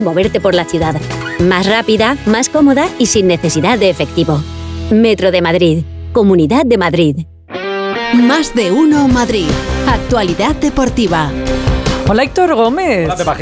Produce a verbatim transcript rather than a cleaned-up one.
moverte por la ciudad. Más rápida, más cómoda y sin necesidad de efectivo. Metro de Madrid. Comunidad de Madrid. Más de uno Madrid. Actualidad deportiva. Hola, Héctor Gómez. Hola, Pepa.